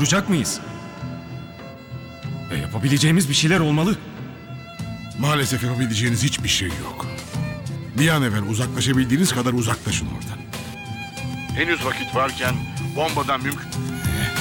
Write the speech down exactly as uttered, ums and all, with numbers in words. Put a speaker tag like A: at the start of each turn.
A: duracak mıyız? E, yapabileceğimiz bir şeyler olmalı.
B: Maalesef yapabileceğiniz hiçbir şey yok. Bir an evvel uzaklaşabildiğiniz kadar uzaklaşın oradan. Henüz vakit varken bombadan mümkün...